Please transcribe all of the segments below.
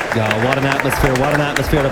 Yeah, what an atmosphere, a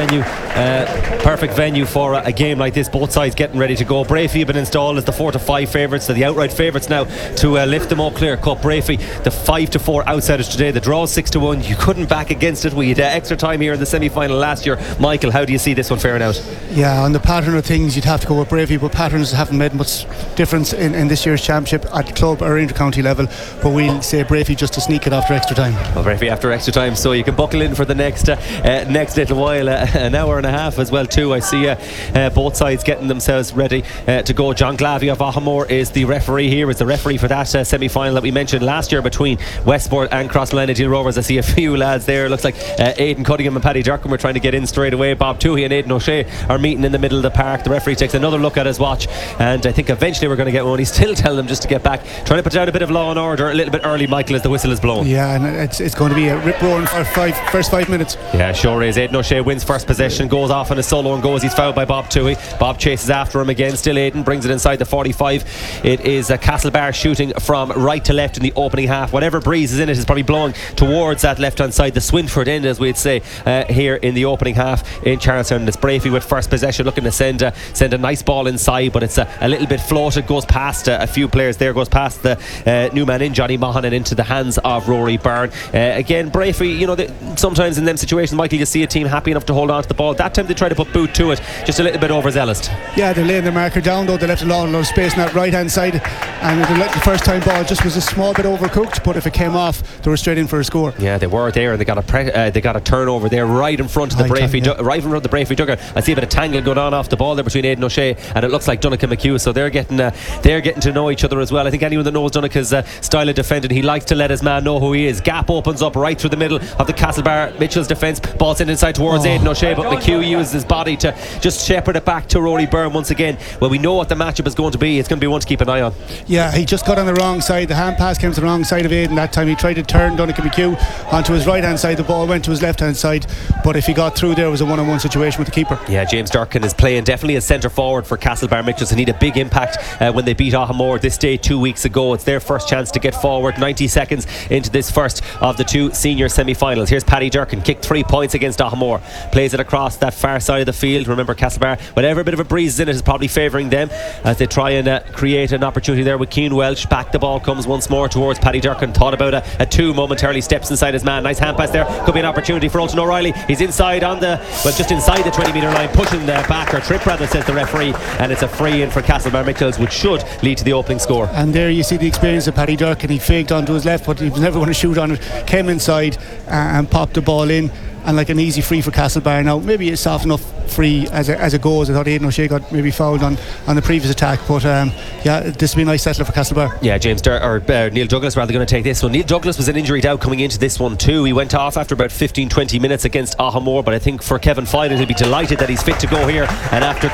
perfect venue for a game like this. Both sides getting ready to go. Brafey have been installed as the 4-5 favourites, so the outright favourites now to lift them up clear cup. Brafey, the 5-4 outsiders today. The draw 6-1. You couldn't back against it. We had extra time here in the semi-final last year. Michael, how do you see this one faring out? Yeah, on the pattern of things you'd have to go with Brafey, but patterns haven't made much difference in this year's championship at club or inter-county level, but we'll say Brafey just to sneak it after extra time. Well, Brafey after extra time, so you can buckle in for the next little while, an hour and a half as well too. I see both sides getting themselves ready to go. John Glavey of Ahamore is the referee here, is the referee for that semi-final that we mentioned last year between Westport and Crossland Deal Rovers. I see a few lads there. It looks like Aidan Cunningham and Paddy Durkin were trying to get in straight away. Bob Toohey and Aidan O'Shea are meeting in the middle of the park. The referee takes another look at his watch, and I think eventually we're going to get one. He's still telling them just to get back, trying to put down a bit of law and order a little bit early, Michael, as the whistle is blown. Yeah, and it's going to be a rip-roaring for first 5 minutes. Yeah, sure is. Aidan O'Shea wins first possession, goes off on a solo and goes. He's fouled by Bob Toohey. Bob chases after him again. Still Aidan brings it inside the 45. It is Castlebar shooting from right to left in the opening half. Whatever breeze is in it is probably blowing towards that left hand side, the Swinford end, as we'd say here in the opening half in Charlestown. It's Brafey with first possession, looking to send a nice ball inside, but it's a little bit floated, goes past a few players there, goes past the new man in Johnny Mahan and into the hands of Rory Byrne. Again, Brafey, sometimes in them situations, Michael, you see a team happy enough to hold on to the ball. That time they try to put boot to it, just a little bit overzealous. Yeah, they're laying their marker down though. They left a lot of space on that right hand side, and the first time ball just was a small bit overcooked, but if it came off they were straight in for a score. Yeah, they were there, and they got a turnover there right in front of the Brafey dugout. I see a bit of tangle going on off the ball there between Aidan O'Shea and it looks like Dunica McHugh, so they're getting to know each other as well. I think anyone that knows Dunica's style of defending, he likes to let his man know who he is. Gap opens up right through the middle of the Castlebar Mitchell's defence. Ball sent inside towards Aidan O'Shea, but McHugh uses his body to just shepherd it back to Rory Byrne once again. Well, we know what the matchup is going to be. It's going to be one to keep an eye on. Yeah, he just got on the wrong side. The hand pass came to the wrong side of Aidan that time. He tried to turn Dunica McHugh onto his right hand side. The ball went to his left hand side, but if he got through there, it was a one-on-one situation with the keeper. Yeah, James Durkin is playing definitely as centre forward for Castlebar Mitchells. They need a big impact when they beat Ahamore this day 2 weeks ago. It's their first chance to get forward. 90 seconds into this first of the two senior semi-finals. Here's Paddy Durkin, kicked 3 points against Ahamore, plays it across that far side of the field. Remember, Castlebar, whatever bit of a breeze is in it, is probably favouring them as they try and create an opportunity there with Keane Welch. Back the ball comes once more towards Paddy Durkin. Thought about a two, momentarily steps inside his man. Nice hand pass there. Could be an opportunity for Ulton O'Reilly. He's inside just inside the 20 metre line, pushing back, or trip rather, says the referee, and it's a free in for Castlebar Mitchells, which should lead to the opening score. And there you see the experience of Paddy Durkin. He faked onto his left, but he was never going to shoot on it. Came inside and popped the ball in, and like an easy free for Castlebar. Now maybe it's soft enough free as it goes. I thought Aidan O'Shea got maybe fouled on the previous attack, but this will be a nice settler for Castlebar. Yeah, Neil Douglas rather going to take this one. Neil Douglas was an injury out coming into this one too. He went off after about 15-20 minutes against Ahamore, but I think for Kevin Finan, he'll be delighted that he's fit to go here, and after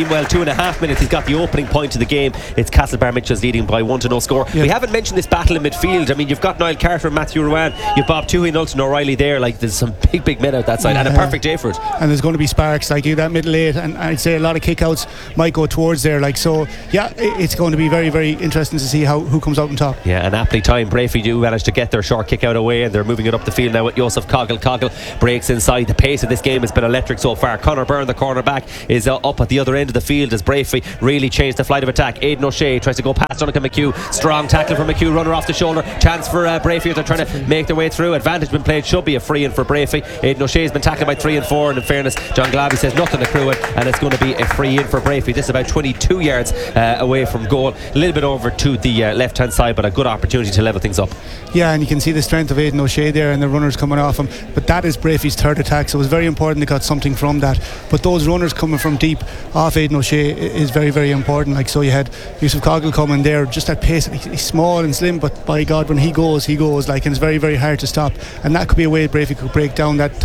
2.5 minutes he's got the opening point of the game. It's Castlebar Mitchells leading by 1-0 score. Yeah. We haven't mentioned this battle in midfield. I mean, you've got Niall Carter and Matthew Ruan, you've Bob Toohey and Ulton O'Reilly there. Like, there's some big men out that side, and a perfect day for it. And there's going to be sparks, like you, that middle eight, and I'd say a lot of kickouts might go towards there. Like, so yeah, it's going to be very, very interesting to see who comes out on top. Yeah, and aptly timed. Brafey do manage to get their short kick out away, and they're moving it up the field now with Joseph Coggle. Coggle breaks inside. The pace of this game has been electric so far. Conor Byrne, the cornerback, is up at the other end of the field as Brafey really changed the flight of attack. Aidan O'Shea tries to go past Dunica McHugh. Strong tackle for McHugh, runner off the shoulder. Chance for Brafey. They're trying to make their way through. Advantage been played, should be a free in for Brafey. Aidan O'Shea's been tackled by 3 and 4, and in fairness, John Glavey says nothing to accrue it, and it's going to be a free in for Brafey. This is about 22 yards away from goal, a little bit over to the left hand side, but a good opportunity to level things up. Yeah, and you can see the strength of Aidan O'Shea there and the runners coming off him, but that is Brafey's third attack, so it was very important they got something from that. But those runners coming from deep off Aidan O'Shea is very, very important. Like, so you had Joseph Coggle coming there, just that pace. He's small and slim, but by God, when he goes like, and it's very, very hard to stop, and that could be a way Brafey could break down that tight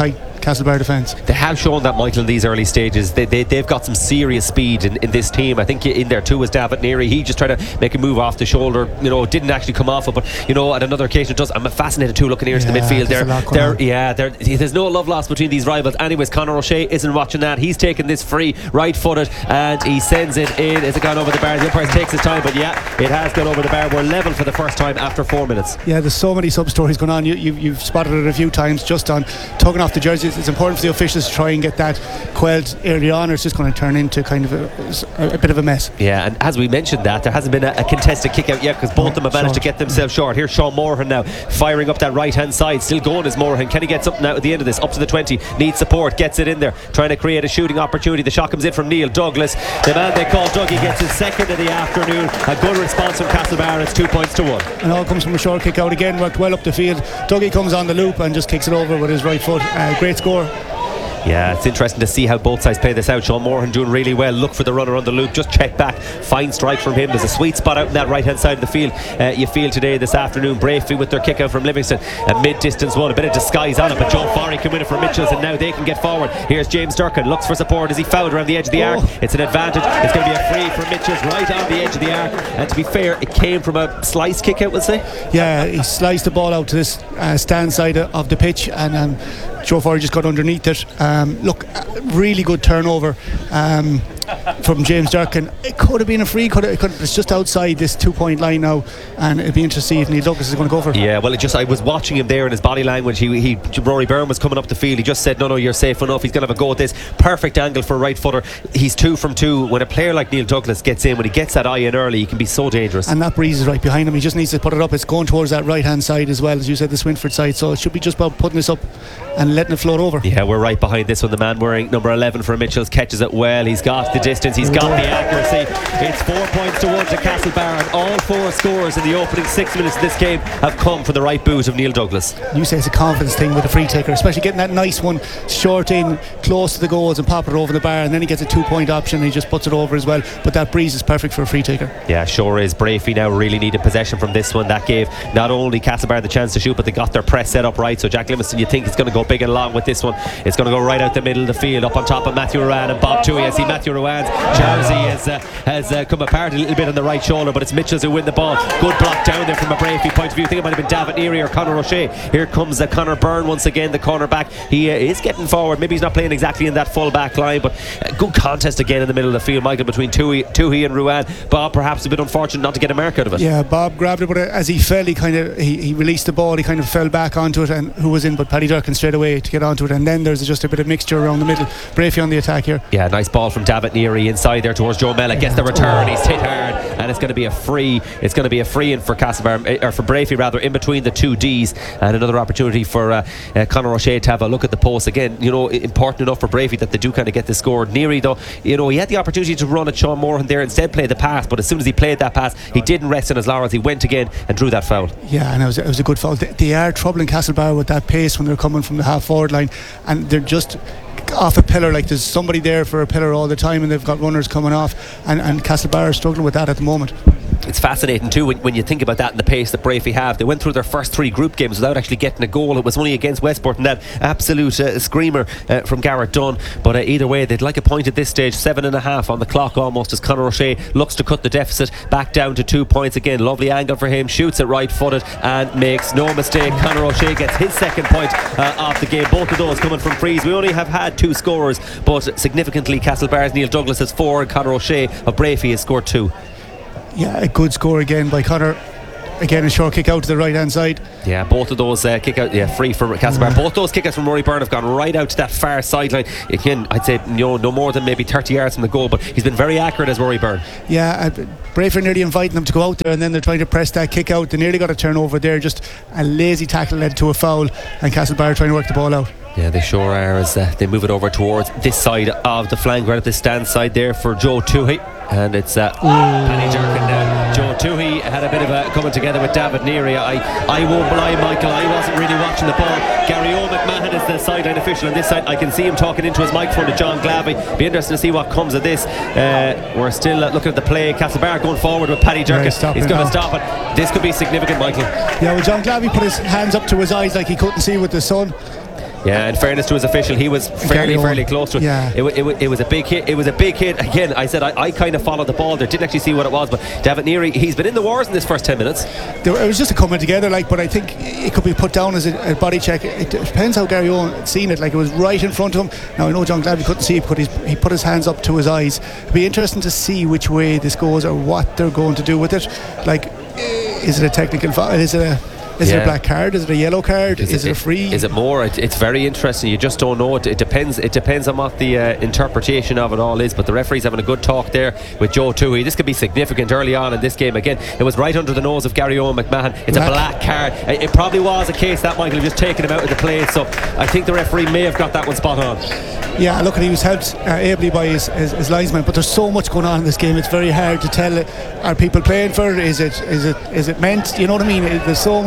Castlebar defence. They have shown that, Michael, in these early stages. They've got some serious speed in this team. I think in there too was David Neary. He just tried to make a move off the shoulder, didn't actually come off it, but at another occasion it does. I'm fascinated too looking here to the midfield there's no love lost between these rivals. Anyways, Conor O'Shea isn't watching that. He's taken this free right footed and he sends it in. Has it gone over the bar? The umpire takes his time, but it has gone over the bar. We're level for the first time after 4 minutes. Yeah, there's so many sub stories going on. You've spotted it a few times just on tugging off the jerseys. It's important for the officials to try and get that quelled early on, or it's just going to turn into kind of a bit of a mess. Yeah, and as we mentioned that, there hasn't been a contested kick out yet because both of them have managed to get themselves short. Here's Sean Morahan now firing up that right hand side, still going is Morahan. Can he get something out at the end of this? Up to the 20, needs support, gets it in there, trying to create a shooting opportunity. The shot comes in from Neil Douglas, the man they call Dougie gets his second of the afternoon. A good response from Castlebar. It's 2 points to 1, and all comes from a short kick out again, worked well up the field. Dougie comes on the loop and just kicks it over with his right foot. Great score. Yeah, it's interesting to see how both sides play this out. Sean Morahan doing really well. Look for the runner on the loop, just check back, fine strike from him. There's a sweet spot out in that right hand side of the field. You feel today, this afternoon, Brafey with their kick out from Livingston, a mid-distance one, a bit of disguise on it, but Joe Forry can win it for Mitchells, and now they can get forward. Here's James Durkin, looks for support as he fouled around the edge of the arc. It's an advantage. It's going to be a free for Mitchells right on the edge of the arc, and to be fair, it came from a slice kick out, we'll say. Yeah, he sliced the ball out to this stand side of the pitch, and Joe Forry just got underneath it. Look, really good turnover from James Durkin. It could have been a free, it's just outside this 2 point line now, and it'd be interesting to see if Neil Douglas is going to go for it. Yeah, well, I was watching him there in his body language. Rory Byrne was coming up the field. He just said, no, you're safe enough. He's going to have a go at this. Perfect angle for a right footer. He's 2 from 2. When a player like Neil Douglas gets in, when he gets that eye in early, he can be so dangerous. And that breeze is right behind him. He just needs to put it up. It's going towards that right hand side as well, as you said, the Swinford side. So it should be just about putting this up and letting it float over. Yeah, we're right behind this one. The man wearing number 11 for Mitchells catches it well. He's got the distance, he's got the accuracy. It's 4 points to 1 to Castlebar, and all 4 scores in the opening 6 minutes of this game have come from the right boot of Neil Douglas. You say it's a confidence thing with a free taker, especially getting that nice one short in close to the goals and pop it over the bar, and then he gets a 2 point option and he just puts it over as well. But that breeze is perfect for a free taker. Yeah, sure is. Brafey now really needed possession from this one. That gave not only Castlebar the chance to shoot, but they got their press set up right. So Jack Livingston, you think it's going to go big and long with this one. It's going to go right out the middle of the field, up on top of Matthew Ruan and Bob Toohey. I see Matthew Ruan's jersey has come apart a little bit on the right shoulder, but it's Mitchells who win the ball. Good block down there from a Brafey point of view. I think it might have been David Neary or Conor O'Shea. Here comes Conor Byrne once again, the cornerback. He is getting forward. Maybe he's not playing exactly in that full back line, but a good contest again in the middle of the field, Michael, between Toohey and Ruan. Bob perhaps a bit unfortunate not to get a mark out of it. Yeah, Bob grabbed it, but as he fell, he released the ball. He kind of fell back onto it, and who was in but Paddy Durkin straight away to get onto it, and then there's just a bit of mixture around the middle. Brafey on the attack here. Yeah, nice ball from David Neary inside there towards Joe Mellett. Gets the return. He's hit hard, and it's going to be a free. It's going to be a free in for Castlebar, or for Brafey rather, in between the 2 Ds, and another opportunity for Conor O'Shea to have a look at the post again. Important enough for Brafey that they do kind of get this score. Neary though, he had the opportunity to run at Sean Morahan there, instead play the pass, but as soon as he played that pass, he didn't rest on his laurels. He went again and drew that foul. Yeah, and it was a good foul. They are troubling Castlebar with that pace when they're coming from the half forward line, and they're just off a pillar. Like there's somebody there for a pillar all the time, and they've got runners coming off, and Castlebar are struggling with that at the moment. It's fascinating too when you think about that and the pace that Brafey have. They went through their first 3 group games without actually getting a goal. It was only against Westport and that absolute screamer from Garrett Dunn, but either way they'd like a point at this stage. 7.5 on the clock almost as Conor O'Shea looks to cut the deficit back down to 2 points again. Lovely angle for him, shoots it right footed and makes no mistake. Conor O'Shea gets his second point of the game, both of those coming from frees. We only have had 2 scorers, but significantly Castlebar's Neil Douglas has 4 and Conor O'Shea of Brafey has scored 2. Yeah, a good score again by Conor. Again, a short kick out to the right hand side. Yeah, both of those kick out, free for Castlebar. Both those kick outs from Rory Byrne have gone right out to that far sideline. Again, I'd say no more than maybe 30 yards from the goal, but he's been very accurate as Rory Byrne. Yeah, Brafey nearly inviting them to go out there, and then they're trying to press that kick out. They nearly got a turnover there, just a lazy tackle led to a foul, and Castlebar trying to work the ball out. Yeah, they sure are as they move it over towards this side of the flank, right at the stand side there for Joe Toohey. And it's Paddy Durkin now. Joe Toohey had a bit of a coming together with David Neary. I won't lie, Michael, I wasn't really watching the ball. Gary O'McMahon is the sideline official on this side. I can see him talking into his microphone to John Glavey. Be interesting to see what comes of this. We're still looking at the play. Castlebar going forward with Paddy Durkin. He's going to stop it. This could be significant, Michael. Yeah, well, John Glavey put his hands up to his eyes like he couldn't see with the sun. Yeah, in fairness to his official, he was fairly close to it. Yeah. It was a big hit. It was a big hit. Again, I said I kind of followed the ball there. Didn't actually see what it was, but David Neary, he's been in the wars in this first 10 minutes. It was just a coming together, but I think it could be put down as a body check. It depends how Gary Owen had seen it. It was right in front of him. Now I know John Gladby couldn't see it, but he put his hands up to his eyes. It'll be interesting to see which way this goes or what they're going to do with it. Is it a technical foul? Is it a black card? Is it a yellow card? Is it a free? Is it more? It's very interesting. You just don't know. It depends. It depends on what the interpretation of it all is. But the referee's having a good talk there with Joe Toohey. This could be significant early on in this game. Again, it was right under the nose of Gary Owen McMahon. It's a black card. It probably was a case that Michael just taken him out of the play. So I think the referee may have got that one spot on. Yeah, look, he was helped ably by his linesman. But there's so much going on in this game. It's very hard to tell. Are people playing for it? Is it meant? You know what I mean? There's so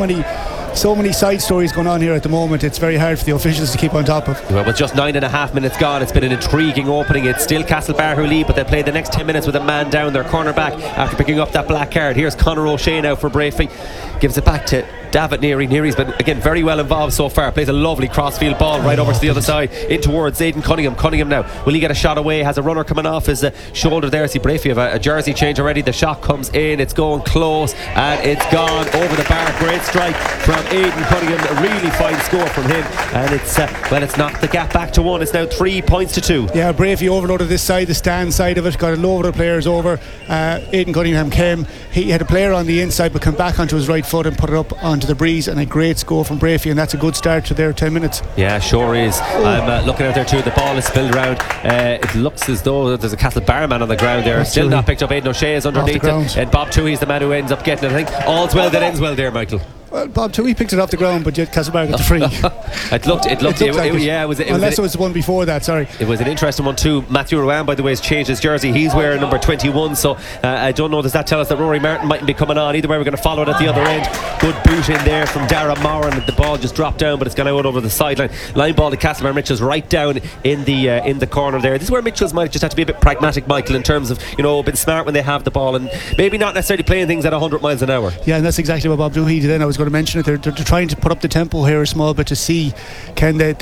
many side stories going on here at the moment. It's very hard for the officials to keep on top of. Well, with just 9.5 minutes gone, it's been an intriguing opening. It's still Castlebar who lead, but they play the next 10 minutes with a man down, their cornerback, after picking up that black card. Here's Conor O'Shea now for Braefy. Gives it back to David Neary. Neary's been, again, very well involved so far. Plays a lovely crossfield ball right over to the other side, in towards Aidan Cunningham. Cunningham now, will he get a shot away? Has a runner coming off his shoulder there. See Braefy have a jersey change already. The shot comes in, it's going close, and it's gone over the bar. Great strike from Aidan Cunningham. A really fine score from him, and it's knocked the gap back to 1. It's now 3 points to 2. Yeah, Braefy overloaded this side, the stand side of it, got a load of players over. Aidan Cunningham came, he had a player on the inside but come back onto his right foot and put it up onto the breeze, and a great score from Braefy, and that's a good start to their 10 minutes. Yeah, sure is. I'm looking out there too. The ball is spilled around. It looks as though there's a Castlebar man on the ground there. Still not picked up. Aidan O'Shea is underneath it, and Bob Toohey's the man who ends up getting it. I think all's well that ends well there, Michael. Well, Bob Toohey picked it off the ground, but yet Castlebar got the free. It looked like it. Unless it was the one before that, sorry. It was an interesting one too. Matthew Rowan, by the way, has changed his jersey. He's wearing number 21, so I don't know, does that tell us that Rory Martin mightn't be coming on? Either way, we're going to follow it at the other end. Good boot in there from Dara Moran. The ball just dropped down, but it's gone out over the sideline. Line ball to Castlebar Mitchell's right down in the corner there. This is where Mitchell's might just have to be a bit pragmatic, Michael, in terms of, been smart when they have the ball and maybe not necessarily playing things at 100 miles an hour. Yeah, and that's exactly what Bob Toohey did then. I was going to mention it. They're trying to put up the tempo here a small bit to see can they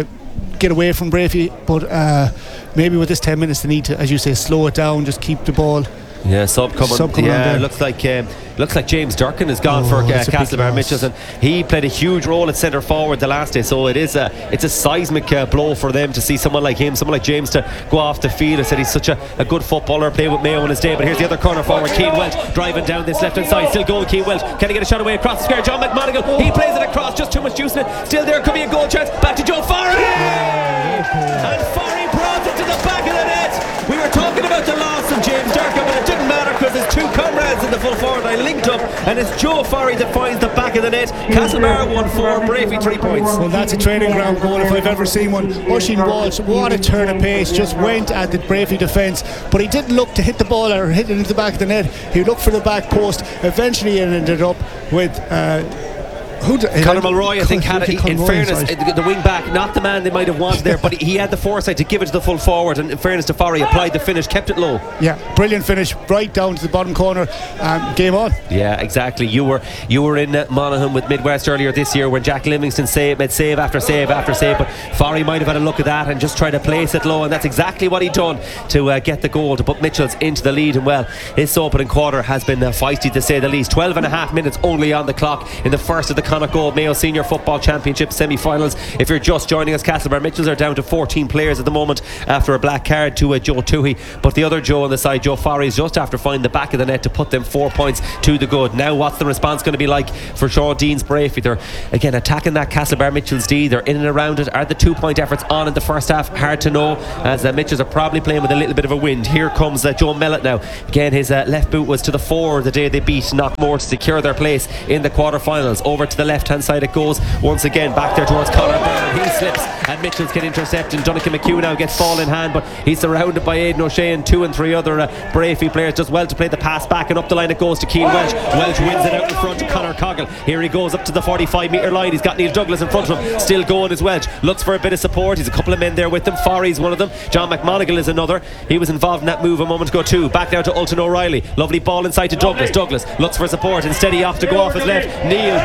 get away from Braefy, but maybe with this 10 minutes they need to, as you say, slow it down, just keep the ball. Yeah, sub coming. Yeah, looks like James Durkin has gone for Castlebar Mitchells, and he played a huge role at centre forward the last day. So it's a seismic blow for them to see someone like him, someone like James, to go off the field. I said he's such a good footballer, play with Mayo in his day. But here's the other corner forward, Keane Welch, driving down this left hand side, still going Keane Welch. Can he get a shot away across the square? John McMonigal, he plays it across, just too much juice in it. Still there, could be a goal chance. Back to Joe Farry, and Farry brought it to the back of the net. We were talking about the loss of James Durkin, but it didn't matter because his two comrades in the full forward line linked up, and it's Joe Farry that finds the back of the net. Castlebar 1-4, Braefy 3 points. Well, that's a training ground goal if I've ever seen one. Oisín Walsh, what a turn of pace, just went at the Braefy defence, but he didn't look to hit the ball or hit it into the back of the net. He looked for the back post. Eventually it ended up with Conor Mulroy, I think, had in fairness, the wing back, not the man they might have wanted there, but he had the foresight to give it to the full forward, and in fairness to Farry, applied the finish, kept it low. Yeah, brilliant finish, right down to the bottom corner. Game on. Yeah, exactly. You were in Monaghan with Midwest earlier this year when Jack Livingston made save after save after save, but Farry might have had a look at that and just tried to place it low, and that's exactly what he'd done to get the goal to put Mitchells into the lead. And well, his opening quarter has been feisty to say the least. 12.5 minutes only on the clock in the first of the Connacht Mayo Senior Football Championship semi-finals. If you're just joining us, Castlebar Mitchells are down to 14 players at the moment after a black card to Joe Toohey, but the other Joe on the side, Joe Farry, is just after finding the back of the net to put them 4 points to the good. Now what's the response going to be like for Sean Dean's Braefy? They're again attacking that Castlebar Mitchells D. They're in and around it. Are the 2-point efforts on in the first half? Hard to know, as Mitchells are probably playing with a little bit of a wind. Here comes Joe Mellett now. Again, his left boot was to the fore the day they beat Knockmore to secure their place in the quarter-finals. Over to the left-hand side it goes once again, back there towards Conor Byrne. He slips and Mitchells can intercept, and Donnacha McHugh now gets ball in hand, but he's surrounded by Aidan O'Shea and 2 and 3 other Braefy players. Does well to play the pass back, and up the line it goes to Keane Welch. Welch wins it out in front to Conor Coggle. Here he goes up to the 45-metre line. He's got Neil Douglas in front of him, still going as Welch. Looks for a bit of support. He's a couple of men there with him. Farry's one of them. John McMonigal is another. He was involved in that move a moment ago too. Back down to Ultan O'Reilly. Lovely ball inside to Douglas. Douglas looks for support. Instead he off to go off his left. Neil Douglas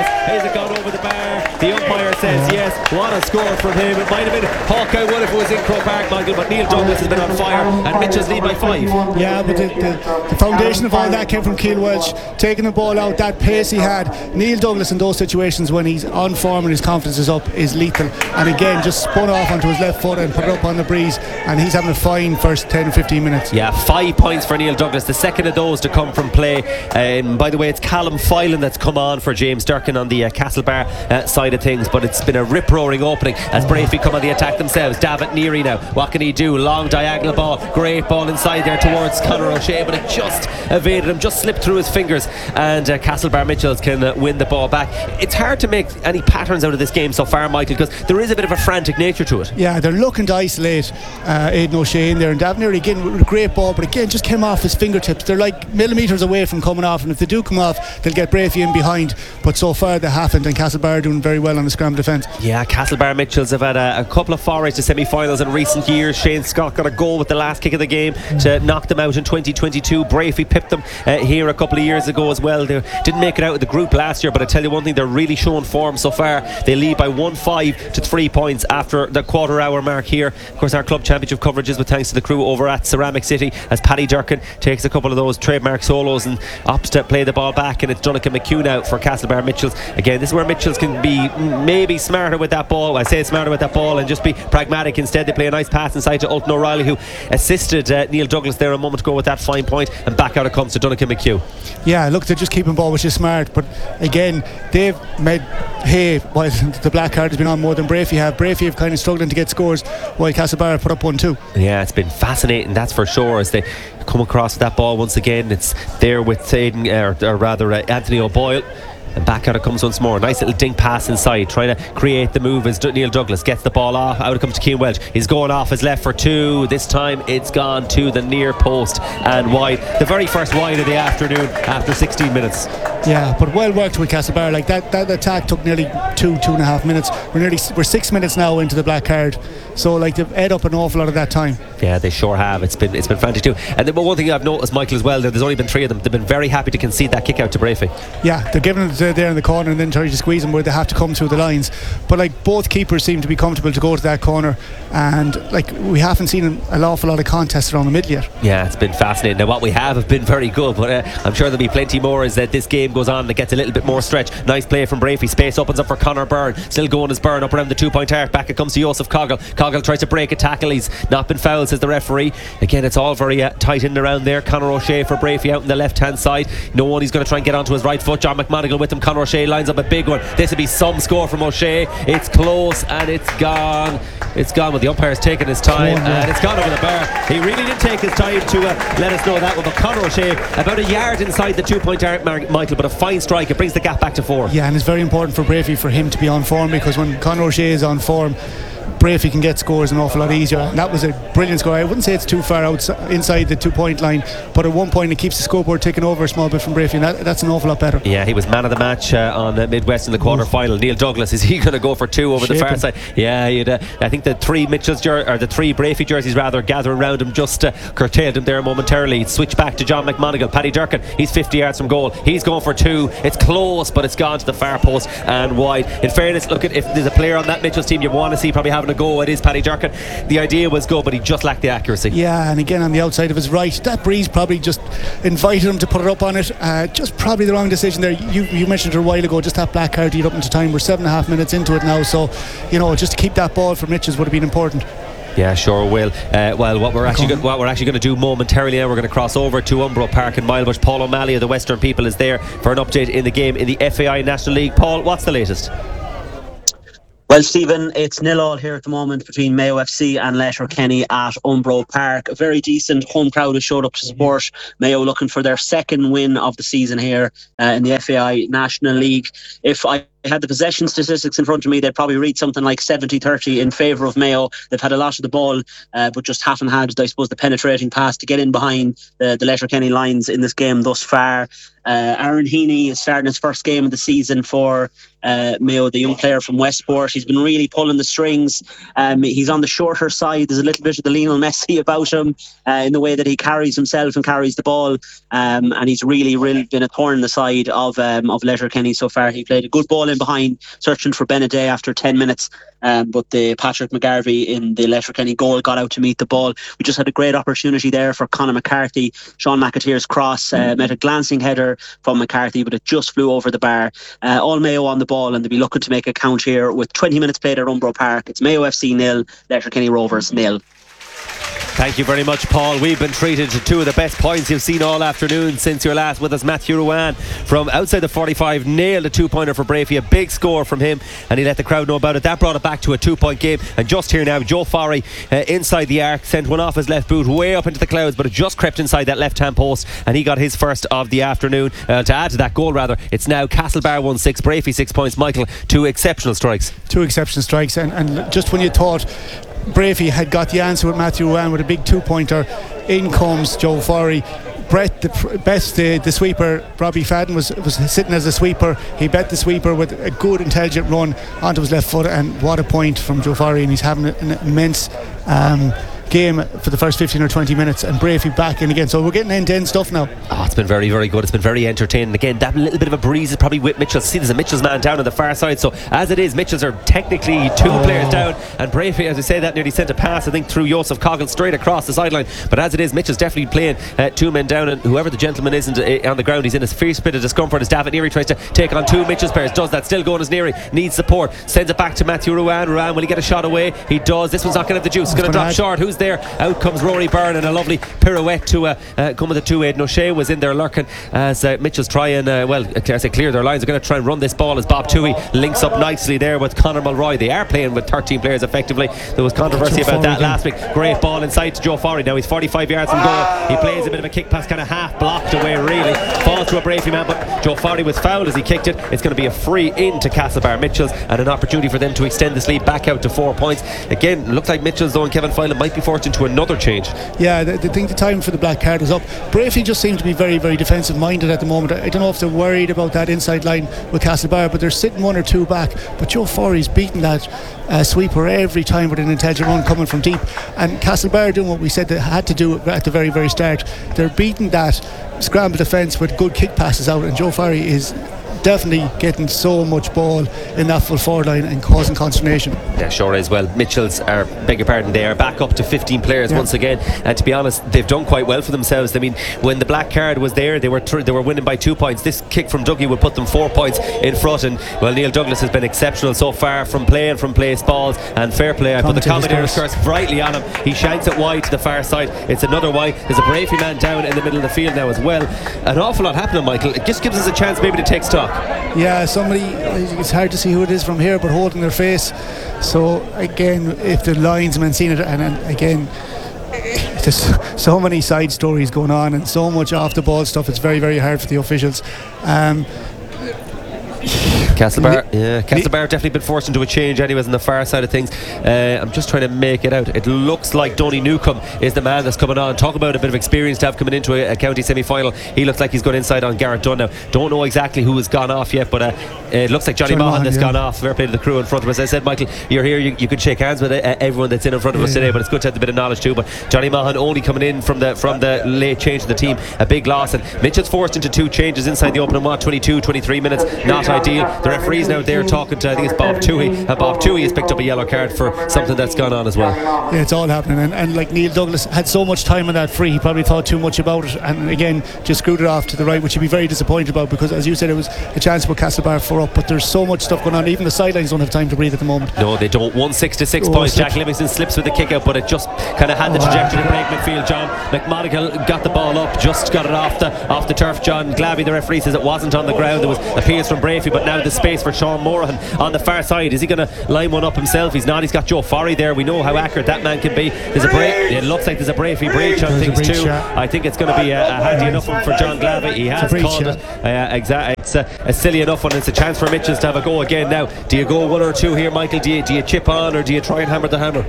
Has it gone over the bar? The umpire says yes. What a score from him. It might have been Hawkeye Wood if it was in Croke Park, Michael, but Neil Douglas has been on fire and Mitchell's lead by 5. Yeah, but the foundation of all that came from Keane Welch taking the ball out, that pace he had. Neil Douglas in those situations when he's on form and his confidence is up is lethal, and again just spun off onto his left foot and put it up on the breeze, and he's having a fine first 10 or 15 minutes. Yeah, 5 points for Neil Douglas, the second of those to come from play. By the way, it's Callum Filan that's come on for James Durkin on the Castlebar side of things, but it's been a rip-roaring opening as Braithwaite come on the attack themselves. David Neary now, what can he do? Long diagonal ball, great ball inside there towards Conor O'Shea, but it just evaded him, just slipped through his fingers, and Castlebar Mitchells can win the ball back. It's hard to make any patterns out of this game so far, Michael, because there is a bit of a frantic nature to it. Yeah, they're looking to isolate Aidan O'Shea in there, and David Neary again with a great ball, but again just came off his fingertips. They're like millimetres away from coming off, and if they do come off they'll get Braithwaite in behind, but so far they haven't, and Castlebar are doing very well on the scramble defence. Yeah, Castlebar Mitchells have had a couple of forays to semi-finals in recent years. Shane Scott got a goal with the last kick of the game to knock them out in 2022. Braithwaite pipped them here a couple of years ago as well. They didn't make it out of the group last year, but I tell you one thing, they're really showing form so far. They lead by 1-5 to 3 points after the quarter hour mark here. Of course, our club championship coverage is with thanks to the crew over at Ceramic City, as Paddy Durkin takes a couple of those trademark solos and opts to play the ball back, and it's Donnacha McHugh now for Castlebar Mitchells. Again, this is where Mitchells can be maybe smarter with that ball. I say smarter with that ball and just be pragmatic. Instead they play a nice pass inside to Ultan O'Reilly, who assisted Neil Douglas there a moment ago with that fine point, and back out it comes to Donnacha McHugh. Yeah, look, they're just keeping ball, which is smart, but again they've made hay while the black card has been on more than Braithwaite have. Braithwaite have kind of struggling to get scores while Castlebar put up 1-2. Yeah, it's been fascinating, that's for sure, as they come across with that ball once again. It's there with Anthony O'Boyle, and back out it comes once more. Nice little dink pass inside, trying to create the move as Neil Douglas gets the ball off. Out it comes to Keane Welch. He's going off his left for 2. This time it's gone to the near post and wide. The very first wide of the afternoon after 16 minutes. Yeah, but well worked with Castlebar. Like that attack took nearly 2.5 minutes. We're 6 minutes now into the black card, so like they've ate up an awful lot of that time. Yeah, they sure have. It's been frantic too. And then one thing I've noticed, Michael, as well, there's only been 3 of them. They've been very happy to concede that kick out to Braithwaite. Yeah, they're giving it there in the corner and then trying to squeeze them where they have to come through the lines. But like both keepers seem to be comfortable to go to that corner, and like we haven't seen an awful lot of contests around the middle yet. Yeah, it's been fascinating. Now what we have been very good, but I'm sure there'll be plenty more as this game goes on and it gets a little bit more stretch. Nice play from Braithwaite. Space opens up for Conor Byrne. Still going as Byrne up around the 2-point arc. Back it comes to Joseph Coggle. Coggle tries to break a tackle. He's not been fouled, says the referee. Again, it's all very tight in and around there. Conor O'Shea for Braithwaite out on the left hand side. No one, he's going to try and get onto his right foot. John McMonigal with him. Conor O'Shea lines up a big one. This will be some score from O'Shea. It's close and it's gone. It's gone, but the umpire's taken his time and it's gone over the bar. He really did take his time to let us know that one, but Conor O'Shea about a yard inside the 2-point arc, Michael, but a fine strike. It brings the gap back to 4. Yeah, and it's very important for Braithwaite for him to be on form, because when Conor O'Shea is on form, Braithwaite can get scores an awful lot easier, and that was a brilliant score. I wouldn't say it's too far inside the 2-point line, but at one point it keeps the scoreboard ticking over a small bit from Braithwaite, and that's an awful lot better. Yeah, he was man of the match on Midwest in the quarter-final. Neil Douglas, is he going to go for 2 over the far side? Yeah, I think the 3 Mitchells or the 3 Braithwaite jerseys rather gathering around him just curtailed him there momentarily. Switch back to John McMonigal. Paddy Durkin, he's 50 yards from goal. He's going for 2. It's close, but it's gone to the far post and wide. In fairness, look, if there's a player on that Mitchells team you want to see probably having a go, it is Paddy Durkin. The idea was good, but he just lacked the accuracy. Yeah, and again on the outside of his right, that breeze probably just invited him to put it up on it. Just probably the wrong decision there. You mentioned it a while ago, just that black card eat up into time. We're 7.5 minutes into it now, so just to keep that ball for Mitchells would have been important. Yeah, sure will. Well, what we're actually going to do momentarily now, we're going to cross over to Umbro Park in Milebush. Paul O'Malley of the Western People is there for an update in the game in the FAI National League. Paul, what's the latest? Well, Stephen, it's 0-0 here at the moment between Mayo FC and Letterkenny at Umbro Park. A very decent home crowd has showed up to support Mayo, looking for their second win of the season here in the FAI National League. If I had the possession statistics in front of me, they'd probably read something like 70-30 in favour of Mayo. They've had a lot of the ball, but just haven't had, I suppose, the penetrating pass to get in behind the Letterkenny lines in this game thus far. Aaron Heaney is starting his first game of the season for Mayo, the young player from Westport. He's been really pulling the strings. He's on the shorter side. There's a little bit of the Lionel Messi about him in the way that he carries himself and carries the ball, and he's really been a thorn in the side of Letterkenny so far. He played a good ball in behind, searching for Beneday after 10 minutes, but the Patrick McGarvey in the Letterkenny goal got out to meet the ball. We just had a great opportunity there for Conor McCarthy. Sean McAteer's cross met a glancing header from McCarthy, but it just flew over the bar. All Mayo on the ball, and they'll be looking to make a count here with 20 minutes played at Umbro Park. It's Mayo FC 0, Letterkenny Rovers 0. Thank you very much, Paul. We've been treated to two of the best points you've seen all afternoon since you're last with us. Matthew Ruane from outside the 45 nailed a 2-pointer for Brafey, a big score from him, and he let the crowd know about it. That brought it back to a 2-point game. And just here now, Joe Forry inside the arc sent one off his left boot way up into the clouds, but it just crept inside that left hand post, and he got his first of the afternoon. To add to that goal, rather, it's now Castlebar 1-6, Brafey 6 points. Michael, two exceptional strikes, and just when you thought Brafey had got the answer with Matthew Ruane with a big 2-pointer, in comes Joe Forry. Brett, the sweeper, Robbie Fadden was sitting as a sweeper. He bet the sweeper with a good intelligent run onto his left foot, and what a point from Joe Forry, and he's having an immense game for the first 15 or 20 minutes, and Brafey back in again, so we're getting end-to-end stuff now. It's been very, very good. It's been very entertaining. Again, that little bit of a breeze is probably with Mitchell. See, there's a Mitchell's man down on the far side, so as it is, Mitchell's are technically two players down, and Brafey, as I say that, nearly sent a pass, I think, through Joseph Coggin straight across the sideline, but as it is, Mitchell's definitely playing two men down, and whoever the gentleman is on the ground, he's in a fierce bit of discomfort as David Neary tries to take on two Mitchell's players. Does that, still going as Neary, needs support, sends it back to Matthew Ruane. Will he get a shot away? He does. This one's not going to have the juice. It's going to drop short. Who's there? Out comes Rory Byrne, and a lovely pirouette to come with the 2-8. O'Shea was in there lurking as Mitchell's try and clear their lines. They're going to try and run this ball as Bob Toohey links up nicely there with Conor Mulroy. They are playing with 13 players effectively. There was controversy about that last week. Great ball inside to Joe Forry. Now he's 45 yards from goal. He plays a bit of a kick pass, kind of half blocked away really, falls to a Brafey man, but Joe Forry was fouled as he kicked it. It's going to be a free in to Castlebar Mitchells, and an opportunity for them to extend this lead back out to 4 points. Again, it looks like Mitchells though and Kevin Filan might be forced into another change. Yeah, I think the time for the black card was up. Brafey just seem to be very, very defensive minded at the moment. I don't know if they're worried about that inside line with Castlebar, but they're sitting 1 or 2 back. But Joe Forry's beating that sweeper every time with an intelligent run coming from deep, and Castlebar doing what we said they had to do at the very, very start. They're beating that scramble defence with good kick passes out, and Joe Forry is definitely getting so much ball in that full forward line and causing consternation. Yeah, sure is. Well, Mitchells are, beg your pardon, they are back up to 15 players once again, and to be honest, they've done quite well for themselves. I mean, when the black card was there, they were winning by 2 points. This kick from Dougie would put them 4 points in front, and well, Neil Douglas has been exceptional so far from place balls, and fair play. I put the commentator's curse brightly on him. He shanks it wide to the far side. It's another wide. There's a Brafey man down in the middle of the field now as well. An awful lot happening, Michael. It just gives us a chance maybe to take stock. Yeah, somebody, it's hard to see who it is from here, but holding their face. So again, if the linesman seen it, and again, there's so many side stories going on and so much off the ball stuff, it's very, very hard for the officials. Castlebar definitely been forced into a change anyways on the far side of things. I'm just trying to make it out. It looks like Donny Newcombe is the man that's coming on. Talk about a bit of experience to have coming into a county semi-final. He looks like he's gone inside on Garrett Dunn now. Don't know exactly who has gone off yet, but it looks like Johnny Mahan has gone off. Fair play to the crew in front of us. As I said, Michael, you're here, you could shake hands with everyone that's in front of us today, but it's good to have a bit of knowledge too. But Johnny Mahan only coming in from the late change of the team, a big loss, and Mitchell's forced into 2 changes inside the opening 22-23 minutes. Not ideal. The referee's now there talking to, I think it's Bob Toohey, and Bob Toohey has picked up a yellow card for something that's gone on as well. Yeah, it's all happening, and like Neil Douglas had so much time on that free, he probably thought too much about it, and again just screwed it off to the right, which he'd be very disappointed about, because as you said, it was a chance to put Castlebar 4 up, but there's so much stuff going on. Even the sidelines don't have time to breathe at the moment. No, they don't. 1-6 to 6 points. Jack Livingston slips with the kick out, but it just kind of had the trajectory to break midfield. John McMonigal got the ball up, just got it off the turf. John Glavey, the referee, says it wasn't on the ground. There was appeals from Brafey, but now the space for Sean Morahan on the far side. Is he going to line one up himself? He's not. He's got Joe Forry there. We know how accurate that man can be. There's a break. It looks like there's a Brafey breach on things too. Yeah. I think it's going to be a handy enough one for John Glavey. He has called it. Exactly. It's a silly enough one. It's a chance for Mitchells to have a go again now. Do you go one or two here, Michael? Do you chip on, or do you try and hammer the hammer?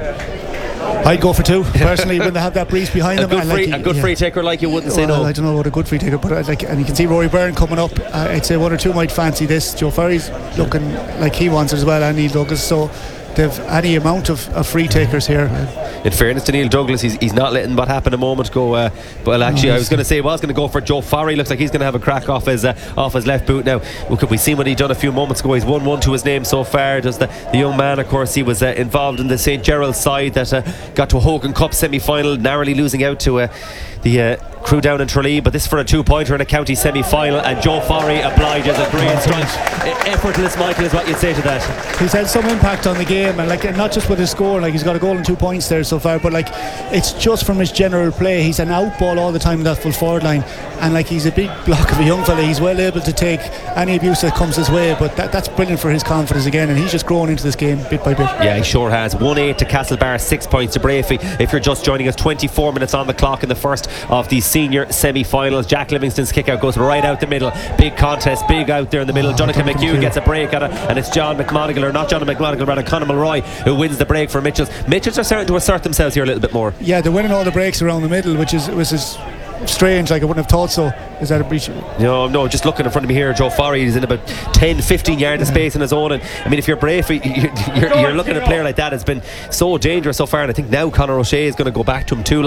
I'd go for two personally when they have that breeze behind them. A good free taker, like, you wouldn't say no. I don't know about a good free taker, but and you can see Rory Byrne coming up. I'd say one or two might fancy this. Joe Ferry's looking like he wants it as well, and Neil Douglas. So they've any amount of free takers here. In fairness to Neil Douglas, he's not letting what happened a moment go. But actually, I was going to say I was going to go for Joe Forry. Looks like he's going to have a crack off his left boot now. We've seen what he done a few moments ago. He's won one to his name so far. Does the young man, of course, he was involved in the St. Gerald's side that got to a Hogan Cup semi-final, narrowly losing out to the crew down in Tralee, but this for a 2-pointer in a county semi-final, and Joe Forry obliges a great strike. Effortless, Michael, is what you'd say to that. He's had some impact on the game, and not just with his score. He's got a goal and 2 points there so far, but it's just from his general play. He's an out ball all the time in that full forward line, and he's a big block of a young fella. He's well able to take any abuse that comes his way, but that's brilliant for his confidence again, and he's just growing into this game bit by bit. Yeah, he sure has. 1-8 to Castlebar, 6 points to Brafey. If you're just joining us, 24 minutes on the clock in the first of the senior semi-finals. Jack Livingston's kick out goes right out the middle. Big contest, big out there in the middle. Jonathan McHugh gets a break at it, and it's John McMonigal, or not John McMonigal, rather Conor Mulroy, who wins the break for Mitchells. Mitchells are starting to assert themselves here a little bit more. Yeah, they're winning all the breaks around the middle, which is strange. I wouldn't have thought so. Is that a breach? No, just looking in front of me here, Joe Forry is in about 10-15 yards of space in his own, and I mean, if you're Brafey, you're looking at a player like that. It's been so dangerous so far, and I think now Conor O'Shea is going to go back to him too.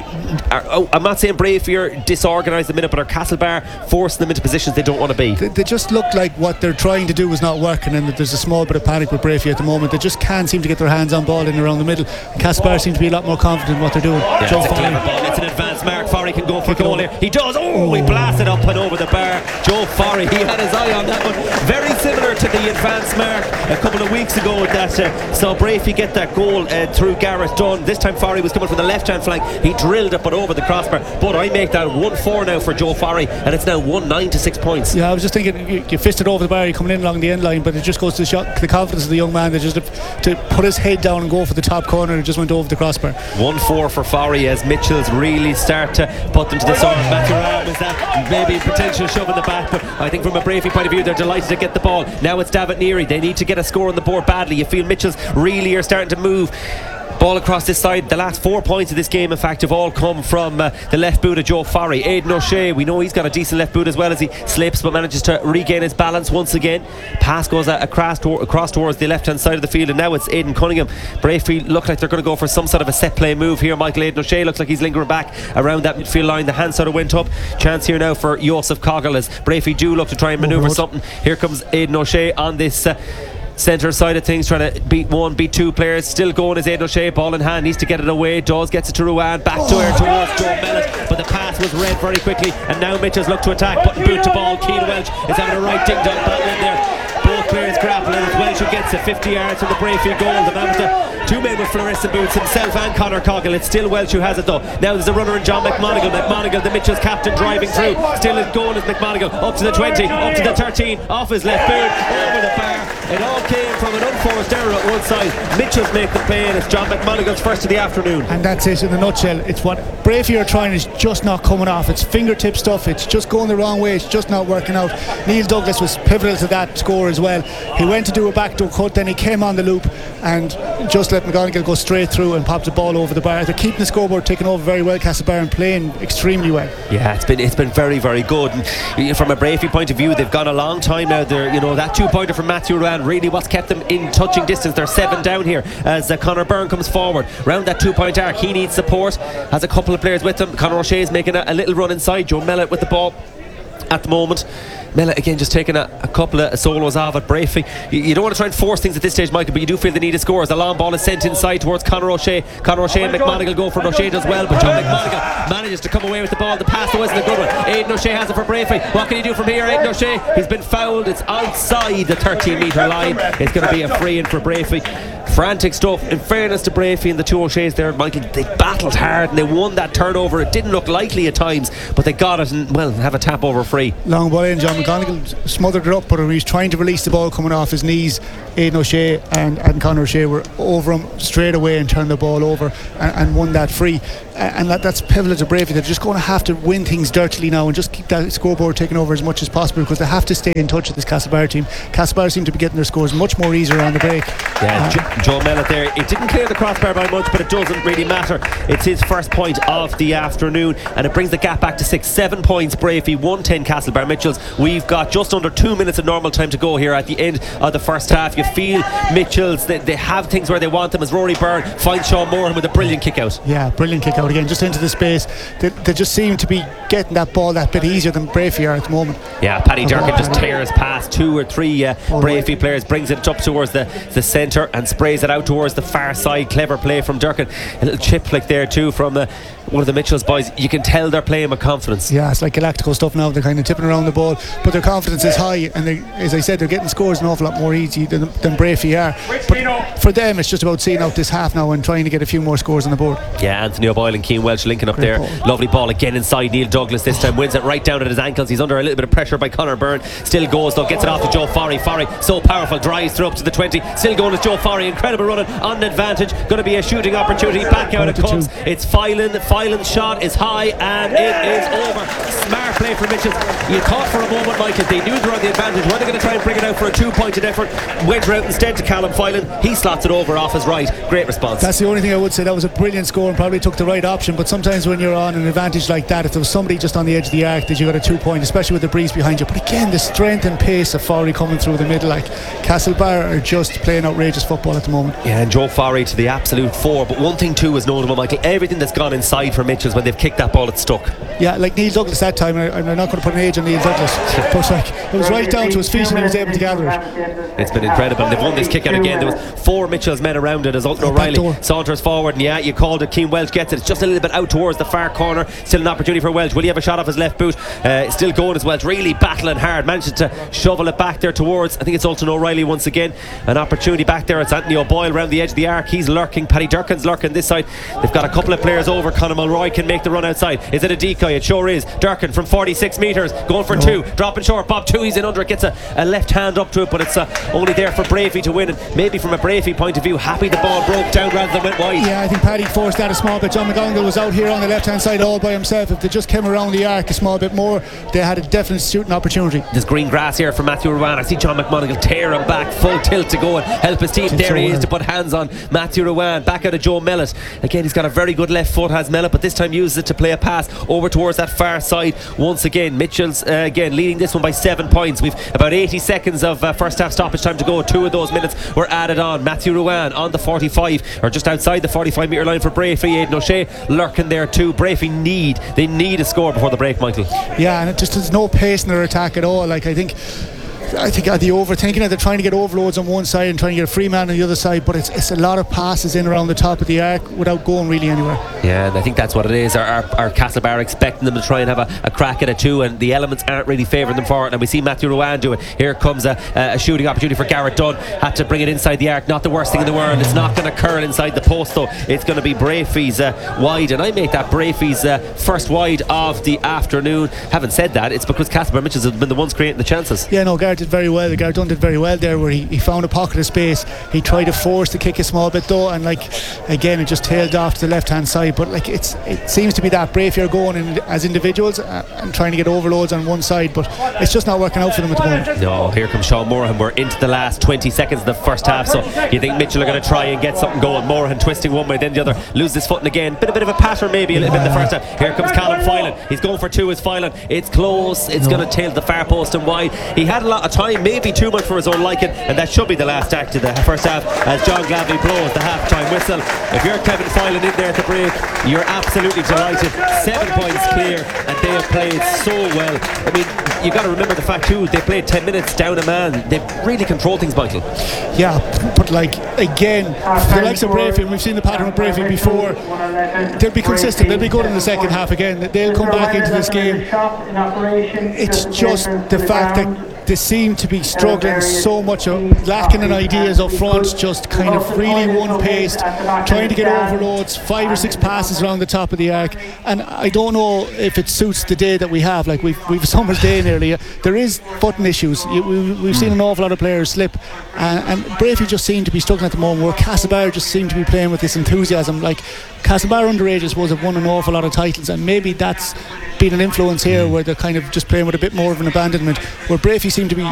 I'm not saying Brafey are disorganised a minute, but are Castlebar forcing them into positions they don't want to be? They just look like what they're trying to do is not working, and there's a small bit of panic with Brafey at the moment. They just can't seem to get their hands on ball in and around the middle. Castlebar seem to be a lot more confident in what they're doing. Yeah, Joe, it's a clever ball. It's an advanced mark. Forry can go for goal here. He does. He blasted up and over the bar. Joe Forry, he had his eye on that one. Very similar to the advanced mark a couple of weeks ago that saw Brafey get that goal through Gareth Dunn. This time Forry was coming from the left hand flank. He drilled it but over the crossbar. But I make that 1-4 now for Joe Forry, and it's now 1-9 to 6 points. Yeah, I was just thinking you fisted over the bar, you're coming in along the end line, but it just goes to the confidence of the young man to put his head down and go for the top corner, and it just went over the crossbar. 1-4 for Forry as Mitchells really start to put them to the sword. Matthew Ram is that maybe a potential shove in the back, but I think from a Brafey point of view they're delighted to get the ball. Now it's David Neary. They need to get a score on the board badly. You feel Mitchells really are starting to move. Ball across this side. The last 4 points of this game, in fact, have all come from the left boot of Joe Forry. Aidan O'Shea, we know he's got a decent left boot as well, as he slips but manages to regain his balance once again. Pass goes across towards the left hand side of the field, and now it's Aidan Cunningham. Brafey look like they're going to go for some sort of a set play move here. Michael Aidan O'Shea looks like he's lingering back around that midfield line. The hand sort of went up. Chance here now for Joseph Coggle as Brafey do look to try and manoeuvre something. Here comes Aidan O'Shea on this centre side of things, trying to beat two players. Still going is Aidan O'Shea, ball in hand, needs to get it away. Gets it to Ruan, back to her towards Joe Mellett, but the pass was read very quickly, and now Mitchells look to attack, putting boot to ball. Keane Welch is having a right ding dong battle in there. Both players grappling as Welch, who gets it 50 yards from the Brayfield goal. The man with the two men with fluorescent boots, himself and Conor Coggle. It's still Welch who has it though. Now there's a runner in John McMonigal. The Mitchells captain, driving through. Still is going as McMonigal up to the 20, up to the 13, off his left boot, over the bar. It all came from an unforced error at one side. Mitchells make the play, and it's John McMonigal's first of the afternoon. And that's it in a nutshell. It's what Brafey are trying, is just not coming off. It's fingertip stuff. It's just going the wrong way. It's just not working out. Neil Douglas was pivotal to that score as well. He went to do a backdoor cut, then he came on the loop and just let McGonigal go straight through and pop the ball over the bar. They're keeping the scoreboard ticking over very well, Castlebar, and playing extremely well. Yeah, it's been very, very good. And from a Brafey point of view, they've gone a long time now. They're, that 2-pointer from Matthew Ruan, really what's kept them in touching distance. They're 7 down here as Conor Byrne comes forward round that 2-point arc. He needs support, has a couple of players with him. Conor O'Shea is making a little run inside. Joe Mellett with the ball at the moment. Mellett again just taking a couple of solos off at Brafey. You don't want to try and force things at this stage, Michael, but you do feel the need of scores. The long ball is sent inside towards Conor O'Shea. Conor O'Shea and McMonigal go for it. O'Shea does well, but John McMonigal manages to come away with the ball. The pass wasn't a good one. Aidan O'Shea has it for Brafey. What can he do from here? Aidan O'Shea, he's been fouled. It's outside the 13-metre line. It's going to be a free in for Brafey. frantic stuff. In fairness to Brafey and the two O'Sheas there, Michael, they battled hard and they won that turnover. It didn't look likely at times, but they got it and, well, have a tap over free. Long ball in, John McGonigal smothered it up, but when he was trying to release the ball coming off his knees, Aidan O'Shea and Conor O'Shea were over him straight away and turned the ball over and won that free. And that's pivotal to Brafey. They're just going to have to win things dirtily now and just keep that scoreboard taken over as much as possible, because they have to stay in touch with this Castlebar team. Castlebar seem to be getting their scores much more easier on the break. Yeah, Joe Mellett there. It didn't clear the crossbar by much, but it doesn't really matter. It's his first point of the afternoon, and it brings the gap back to 6-7 points. Brafey 110 Castlebar Mitchells. We've got just under 2 minutes of normal time to go here at the end of the first half. You feel Mitchells, they have things where they want them, as Rory Byrne finds Sean Moran with a brilliant kick out. Yeah, brilliant kick out again, just into the space. They just seem to be getting that ball that bit easier than Brafey are at the moment. Yeah, Paddy Durkin just tears past 2 or 3 Brafey players, brings it up towards the centre and sprays it out towards the far side. Clever play from Durkin. A little chip flick there too from one of the Mitchells boys. You can tell they're playing with confidence. Yeah, it's like Galactico stuff now. They're kind of tipping around the ball, but their confidence is high, and as I said, they're getting scores an awful lot more easy than Brafey are. But for them, it's just about seeing out this half now and trying to get a few more scores on the board. Yeah, Anthony O'Boyle and Keane Welch linking up there. Lovely ball again inside. Neil Douglas this time wins it right down at his ankles. He's under a little bit of pressure by Conor Byrne. Still goes though, gets it off to Joe Forry. Forry so powerful, drives through up to the 20. Still going with Joe Forry. Incredible running on advantage. Going to be a shooting opportunity. Back out it comes. It's Filan. Filan's shot is high and it is over. Smart play for Mitchells. You thought for a moment, Michael, they knew they were on the advantage. Were they going to try and bring it out for a 2-pointed effort? Went out instead to Callum Filan. He slots it over off his right. Great response. That's the only thing I would say. That was a brilliant score and probably took the right option, but sometimes when you're on an advantage like that, if there was somebody just on the edge of the arc that you got a 2-point, especially with the breeze behind you. But again, the strength and pace of Forry coming through the middle, like Castlebar are just playing outrageous football at the moment. Yeah, and Joe Forry to the absolute 4. But one thing too is notable, Michael, everything that's gone inside for Mitchells when they've kicked that ball, it's stuck. Yeah, like Neil Douglas that time, and I'm not going to put an age on Neil Douglas, but like, it was right down to his feet and he was able to gather it. It's been incredible. They've won this kick out again. There was 4 Mitchells men around it as Ultan O'Reilly saunters forward, and yeah, you called it. Keane Welch gets it. It's just a little bit out towards the far corner. Still an opportunity for Welch. Will he have a shot off his left boot? Still going as Welch, really battling hard, manages to shovel it back there towards, I think it's Ultan O'Reilly once again. An opportunity back there. It's Anthony O'Boyle around the edge of the arc. He's lurking. Paddy Durkin's lurking this side. They've got a couple of players over. Conor Mulroy can make the run outside. Is it a decoy? It sure is. Durkin from 46 metres going for 2, dropping short. Bob Toohey's in under it, gets a left hand up to it, but it's only there for Brafey to win. And maybe from a Brafey point of view, happy the ball broke down rather than went wide. Yeah, I think Paddy forced that a small bit. John McGonigal was out here on the left hand side all by himself. If they just came around the arc a small bit more, they had a definite shooting opportunity. There's green grass here for Matthew Rowan. I see John McMonigal tear him back full tilt to go and help his team. There he is to put hands on Matthew Rowan. Back out of Joe Mellett. Again, he's got a very good left foot, has Mellett, but this time uses it to play a pass over towards that far side. Once again, Mitchells again leading this one by 7 points. We've about 80 seconds of first half stoppage time to go. 2 of those minutes were added on. Matthew Rowan on the 45, or just outside the 45 metre line for Brafey. Aidan O'Shea lurking there too. Brafey need a score before the break, Michael. Yeah, and it just there's no pace in their attack at all. Like I think the overthinking it, they're trying to get overloads on one side and trying to get a free man on the other side, but it's a lot of passes in around the top of the arc without going really anywhere. Yeah, and I think that's what it is. Our Castlebar expecting them to try and have a crack at it too, and the elements aren't really favouring them for it, and we see Matthew Rowan do it. Here comes a shooting opportunity for Garrett Dunn. Had to bring it inside the arc. Not the worst thing in the world. It's not going to curl inside the post though. It's going to be Brafey's wide, and I make that Brafey's first wide of the afternoon. Having said that, it's because Castlebar Mitchells have been the ones creating the chances. Yeah, no, Garrett did very well. Garrett Dunn did very well there, where he found a pocket of space. He tried to force the kick a small bit though, and like again, it just tailed off to the left hand side. But like it seems to be that Brafey are going in as individuals and trying to get overloads on one side, but it's just not working out for them at the moment. No, here comes Sean Morahan. We're into the last 20 seconds of the first half, so you think Mitchell are going to try and get something going. Morahan twisting one way then the other, loses his footing again. Bit of a pattern maybe a little bit in the first half. Here comes Callum Filan. He's going for 2 as Filan. It's close. It's going to tail the far post and wide. He had a lot of time, maybe too much for his own liking, and that should be the last act of the first half as John Glavely blows the half-time whistle. If you're Kevin Filan in there at the break, you're absolutely delighted. 7 points clear, and they have played so well. I mean, you've got to remember the fact too, they played 10 minutes down a man. They've really controlled things, Michael. Yeah, but like again, the likes of Brafey, and we've seen the pattern of Brafey before, they'll be consistent, they'll be good in the second half again. They'll come back into this game. It's just the fact that they seem to be struggling so much, lacking in ideas up front, just kind of really one-paced, trying to get overloads, 5 or 6 passes around the top of the arc. And I don't know if it suits the day that we have. Like we've a summer's day nearly. There is footing issues. We've seen an awful lot of players slip, and Brafey just seem to be struggling at the moment, where Castlebar just seem to be playing with this enthusiasm. Like Castlebar underages have won an awful lot of titles, and maybe that's been an influence here, where they're kind of just playing with a bit more of an abandonment, where Brafey seem to be